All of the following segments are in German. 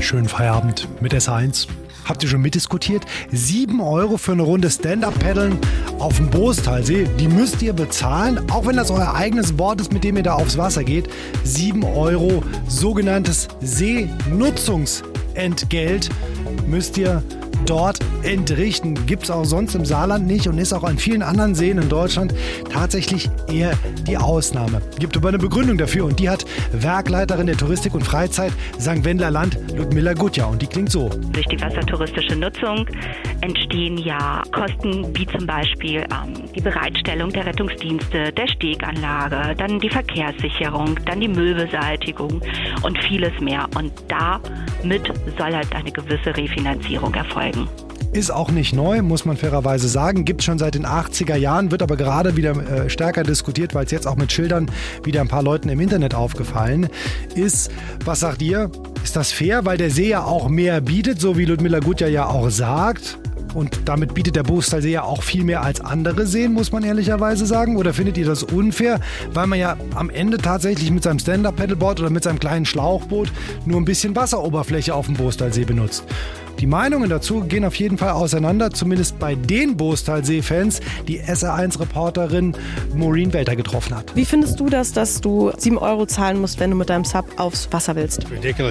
schönen Feierabend mit S1. Habt ihr schon mitdiskutiert? 7 € für eine Runde Stand-Up-Paddeln auf dem Boostalsee. Die müsst ihr bezahlen, auch wenn das euer eigenes Board ist, mit dem ihr da aufs Wasser geht. 7 €, sogenanntes Seenutzungsentgelt, müsst ihr dort entrichten. Gibt es auch sonst im Saarland nicht und ist auch an vielen anderen Seen in Deutschland tatsächlich eher die Ausnahme. Gibt aber eine Begründung dafür und die hat Werkleiterin der Touristik und Freizeit St. Wendler Land, Ludmilla Gutjahr, und die klingt so. Durch die wassertouristische Nutzung entstehen ja Kosten wie zum Beispiel die Bereitstellung der Rettungsdienste, der Steganlage, dann die Verkehrssicherung, dann die Müllbeseitigung und vieles mehr. Und damit soll halt eine gewisse Refinanzierung erfolgen. Ist auch nicht neu, muss man fairerweise sagen. Gibt es schon seit den 80er Jahren, wird aber gerade wieder stärker diskutiert, weil es jetzt auch mit Schildern wieder ein paar Leuten im Internet aufgefallen ist. Was sagt ihr? Ist das fair, weil der See ja auch mehr bietet, so wie Ludmilla Gutjahr ja auch sagt? Und damit bietet der Boostalsee ja auch viel mehr als andere Seen, muss man ehrlicherweise sagen. Oder findet ihr das unfair, weil man ja am Ende tatsächlich mit seinem Stand-Up-Paddleboard oder mit seinem kleinen Schlauchboot nur ein bisschen Wasseroberfläche auf dem Boostalsee benutzt? Die Meinungen dazu gehen auf jeden Fall auseinander, zumindest bei den Boostalsee-Fans, die SR1-Reporterin Maureen Welter getroffen hat. Wie findest du das, dass du 7 € zahlen musst, wenn du mit deinem Sub aufs Wasser willst?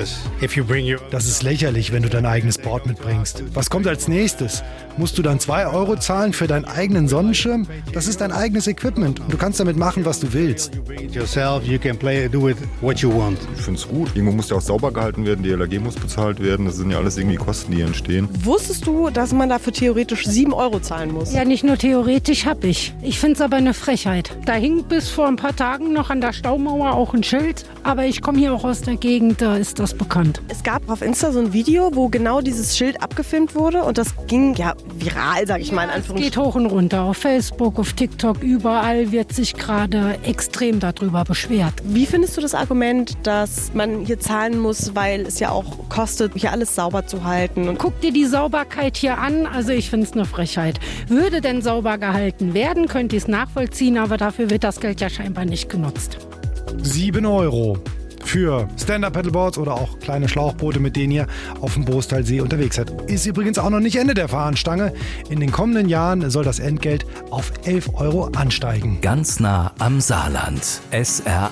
Das ist lächerlich, wenn du dein eigenes Board mitbringst. Was kommt als nächstes? Musst du dann 2 € zahlen für deinen eigenen Sonnenschirm? Das ist dein eigenes Equipment und du kannst damit machen, was du willst. Ich finde es gut. Irgendwo muss ja auch sauber gehalten werden, die LAG muss bezahlt werden. Das sind ja alles irgendwie Kosten, die entstehen. Wusstest du, dass man dafür theoretisch 7 € zahlen muss? Ja, nicht nur theoretisch, habe ich. Ich finde es aber eine Frechheit. Da hing bis vor ein paar Tagen noch an der Staumauer auch ein Schild. Aber ich komme hier auch aus der Gegend, da ist das bekannt. Es gab auf Insta so ein Video, wo genau dieses Schild abgefilmt wurde. Und das ging ja viral, sag ich mal in Anführungsstrichen. Es geht hoch und runter. Auf Facebook, auf TikTok, überall wird sich gerade extrem darüber beschwert. Wie findest du das Argument, dass man hier zahlen muss, weil es ja auch kostet, hier alles sauber zu halten? Und guck dir die Sauberkeit hier an. Also ich finde es eine Frechheit. Würde denn sauber gehalten werden, könnte ich es nachvollziehen, aber dafür wird das Geld ja scheinbar nicht genutzt. 7 € für Stand-Up-Paddleboards oder auch kleine Schlauchboote, mit denen ihr auf dem Boostalsee unterwegs seid. Ist übrigens auch noch nicht Ende der Fahnenstange. In den kommenden Jahren soll das Entgelt auf 11 € ansteigen. Ganz nah am Saarland. SR